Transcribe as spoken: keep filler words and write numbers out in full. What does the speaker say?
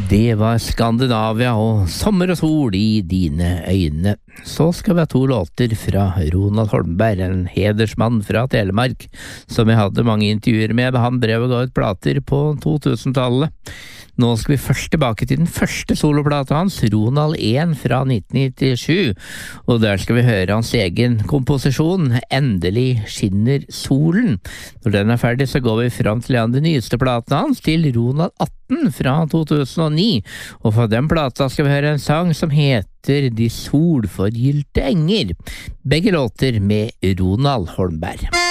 Det var Skandinavia og sommer og sol i dine øyne. Så skal vi ha to låter fra Ronald Holmberg, en hedersmann fra Telemark, som jeg hadde mange intervjuer med. Han drev og ga ut plater på to-tusentallet. Nå skal vi først tilbake til den første soloplata hans, Ronald én fra nitten nittisju, og der skal vi høre hans egen komposisjon, Endelig skinner solen. Når den er ferdig, så går vi fram til en av de nyeste platene hans, til Ronald atten fra to tusen og ni, og fra den plata skal vi høre en sang som heter De solforgylte enger. Begge låter med Ronald Holmberg.